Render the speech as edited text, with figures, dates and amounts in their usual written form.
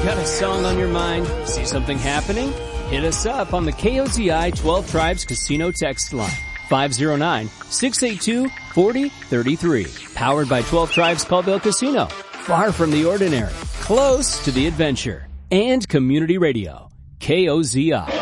Got a song on your mind? See something happening? Hit us up on the KOZI 12 Tribes Casino text line. 509-682-4033. Powered by 12 Tribes Colville Casino. Far from the ordinary. Close to the adventure. And community radio. KOZI.